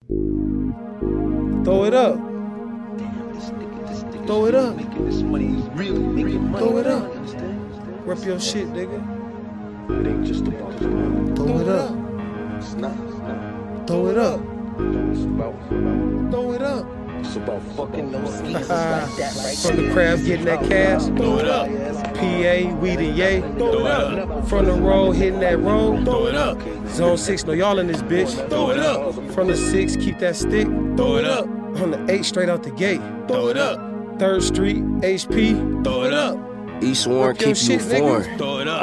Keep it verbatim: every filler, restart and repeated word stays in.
Throw it up. Damn, this nigga, this nigga Throw it up. making this money. He's really making money. Throw it up. You understand? Rep your shit, nigga. It ain't just about the money. Throw it up. It's not. It's not. Throw it up. It's about. It's about. Throw it up. It's about fucking those geezers like that, right? From the crab getting that cash. Throw it up. P A, weed and yay. Throw it up. From the road, hitting that road. Throw it up. Zone six, know y'all in this bitch. Throw it up. From the six, keep that stick. Throw it up. On the eight, straight out the gate. Throw it up. Third Street, H P. Throw it up. East Warren, Rep your keep you shit, nigga. foreign. Throw it up.